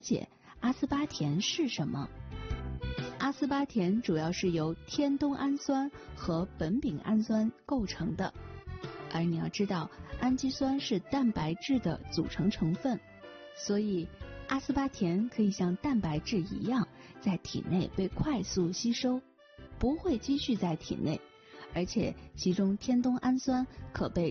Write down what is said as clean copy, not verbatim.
解阿斯巴甜是什么。阿斯巴甜主要是由天冬氨酸和苯丙氨酸构成的，而你要知道，氨基酸是蛋白质的组成成分，所以阿斯巴甜可以像蛋白质一样在体内被快速吸收，不会积蓄在体内，而且其中天冬氨酸可被